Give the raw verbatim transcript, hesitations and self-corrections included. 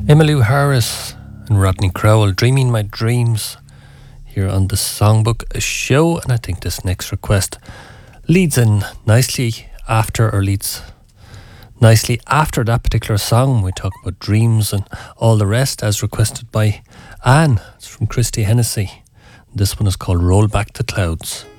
Emmylou Harris and Rodney Crowell, Dreaming My Dreams, here on the Songbook Show. And I think this next request leads in nicely after, or leads nicely after that particular song. We talk about dreams and all the rest, as requested by Anne. It's from Christy Hennessy. This one is called Roll Back the Clouds.